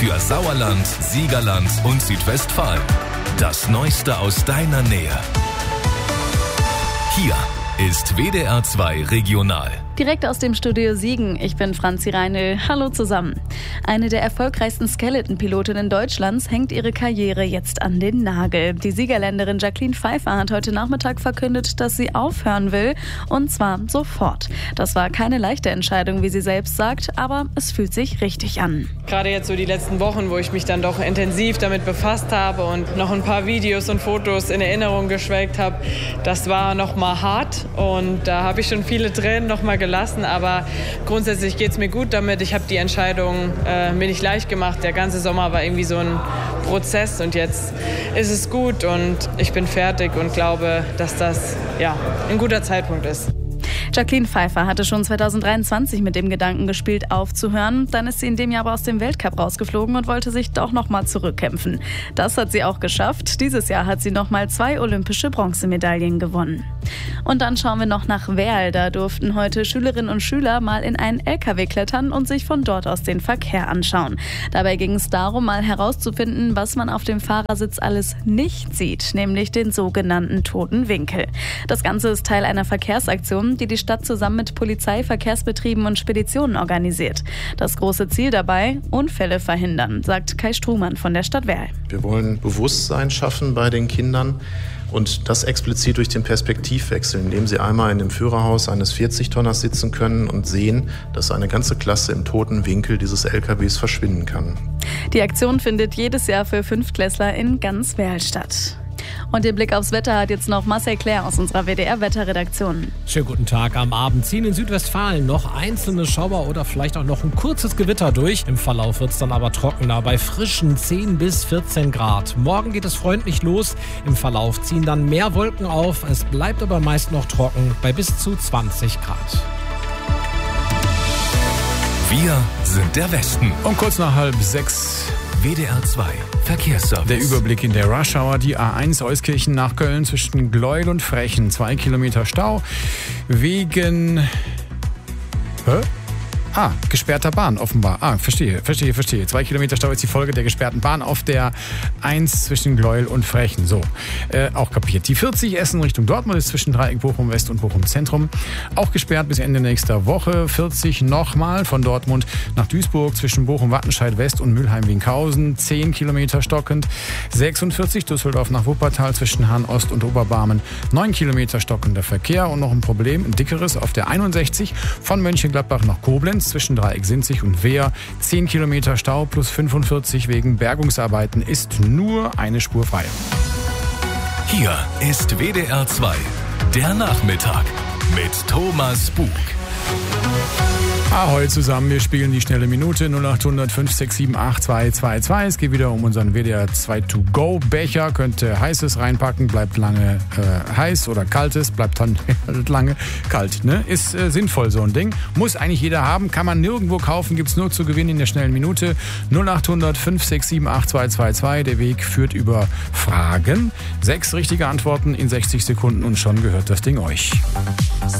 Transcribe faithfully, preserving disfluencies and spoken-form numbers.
für Sauerland, Siegerland und Südwestfalen. Das Neueste aus deiner Nähe. Hier ist W D R zwei Regional. Direkt aus dem Studio Siegen, ich bin Franzi Reinl. Hallo zusammen. Eine der erfolgreichsten Skeleton-Pilotinnen Deutschlands hängt ihre Karriere jetzt an den Nagel. Die Siegerländerin Jacqueline Pfeiffer hat heute Nachmittag verkündet, dass sie aufhören will, und zwar sofort. Das war keine leichte Entscheidung, wie sie selbst sagt, aber es fühlt sich richtig an. Gerade jetzt so die letzten Wochen, wo ich mich dann doch intensiv damit befasst habe und noch ein paar Videos und Fotos in Erinnerung geschwelgt habe, das war noch mal hart und da habe ich schon viele Tränen noch mal gelassen, aber grundsätzlich geht es mir gut damit. Ich habe die Entscheidung äh, mir nicht leicht gemacht. Der ganze Sommer war irgendwie so ein Prozess und jetzt ist es gut und ich bin fertig und glaube, dass das ja ein guter Zeitpunkt ist. Jacqueline Pfeiffer hatte schon zwanzig dreiundzwanzig mit dem Gedanken gespielt, aufzuhören. Dann ist sie in dem Jahr aber aus dem Weltcup rausgeflogen und wollte sich doch noch mal zurückkämpfen. Das hat sie auch geschafft. Dieses Jahr hat sie noch mal zwei olympische Bronzemedaillen gewonnen. Und dann schauen wir noch nach Werl. Da durften heute Schülerinnen und Schüler mal in einen L K W klettern und sich von dort aus den Verkehr anschauen. Dabei ging es darum, mal herauszufinden, was man auf dem Fahrersitz alles nicht sieht, nämlich den sogenannten toten Winkel. Das Ganze ist Teil einer Verkehrsaktion, die die Stadt zusammen mit Polizei, Verkehrsbetrieben und Speditionen organisiert. Das große Ziel dabei: Unfälle verhindern, sagt Kai Strumann von der Stadt Werl. Wir wollen Bewusstsein schaffen bei den Kindern und das explizit durch den Perspektivwechsel, indem sie einmal in dem Führerhaus eines vierzig-Tonners sitzen können und sehen, dass eine ganze Klasse im toten Winkel dieses L K Ws verschwinden kann. Die Aktion findet jedes Jahr für Fünftklässler in ganz Werl statt. Und den Blick aufs Wetter hat jetzt noch Marcel Claire aus unserer W D R-Wetterredaktion. Schönen guten Tag. Am Abend ziehen in Südwestfalen noch einzelne Schauer oder vielleicht auch noch ein kurzes Gewitter durch. Im Verlauf wird es dann aber trockener bei frischen zehn bis vierzehn Grad. Morgen geht es freundlich los. Im Verlauf ziehen dann mehr Wolken auf. Es bleibt aber meist noch trocken bei bis zu zwanzig Grad. Wir sind der Westen. Um kurz nach halb sechs W D R zwei Verkehrsservice. Der Überblick in der Rush Hour. Die A eins Euskirchen nach Köln zwischen Gleuel und Frechen. Zwei Kilometer Stau wegen... Hä? Ah, gesperrter Bahn offenbar. Ah, verstehe, verstehe, verstehe. Zwei Kilometer Stau ist die Folge der gesperrten Bahn auf der eins zwischen Gleuel und Frechen. So, äh, auch kapiert. Die vierzig Essen Richtung Dortmund ist zwischen Dreieck Bochum West und Bochum Zentrum. Auch gesperrt bis Ende nächster Woche. vierzig nochmal von Dortmund nach Duisburg zwischen Bochum Wattenscheid West und Mülheim-Wienkhausen. zehn Kilometer stockend. sechsundvierzig Düsseldorf nach Wuppertal zwischen Hahn Ost und Oberbarmen. neun Kilometer stockender Verkehr und noch ein Problem, ein dickeres auf der einundsechzig von Mönchengladbach nach Koblenz zwischen Dreieck Sinzig und Wehr. zehn Kilometer Stau plus fünfundvierzig wegen Bergungsarbeiten, ist nur eine Spur frei. Hier ist W D R zwei, der Nachmittag mit Thomas Bug. Ahoi zusammen, wir spielen die schnelle Minute null acht hundert fünf sechs sieben acht zwei zwei zwei. Es geht wieder um unseren W D R zwei To Go Becher. Könnt ihr heißes reinpacken, bleibt lange äh, heiß, oder kaltes, bleibt dann lange kalt. Ne? Ist äh, sinnvoll, so ein Ding. Muss eigentlich jeder haben, kann man nirgendwo kaufen, gibt's nur zu gewinnen in der schnellen Minute. null acht hundert fünf sechs sieben acht zwei zwei zwei. Der Weg führt über Fragen. Sechs richtige Antworten in sechzig Sekunden und schon gehört das Ding euch.